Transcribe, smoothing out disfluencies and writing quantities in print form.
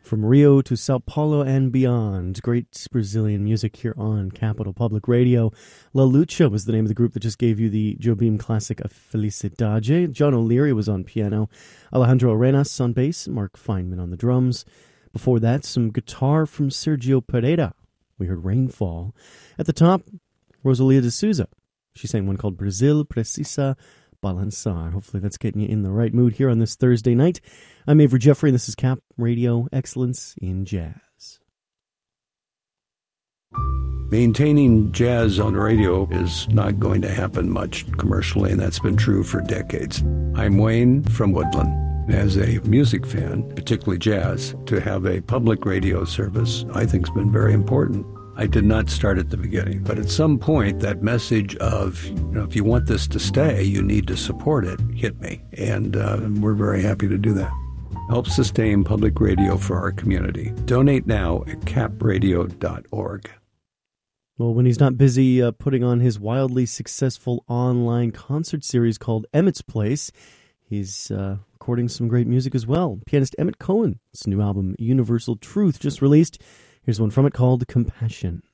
From Rio to Sao Paulo and beyond, great Brazilian music here on Capital Public Radio. La Lucha was the name of the group that just gave you the Jobim classic A Felicidade. John O'Leary was on piano, Alejandro Arenas on bass, Mark Feynman on the drums. Before that, some guitar from Sergio Pereira. We heard Rainfall. At the top, Rosalia de Souza. She sang one called Brazil Precisa Balançar. Hopefully that's getting you in the right mood here on this Thursday night. I'm Avery Jeffrey, and this is Cap Radio Excellence in Jazz. Maintaining jazz on the radio is not going to happen much commercially, and that's been true for decades. I'm Wayne from Woodland. As a music fan, particularly jazz, to have a public radio service I think has been very important. I did not start at the beginning, but at some point that message of, if you want this to stay, you need to support it, hit me. And we're very happy to do that. Help sustain public radio for our community. Donate now at capradio.org. Well, when he's not busy putting on his wildly successful online concert series called Emmett's Place, he's recording some great music as well. Pianist Emmett Cohen's new album, Universal Truth, just released. Here's one from it called Compassion.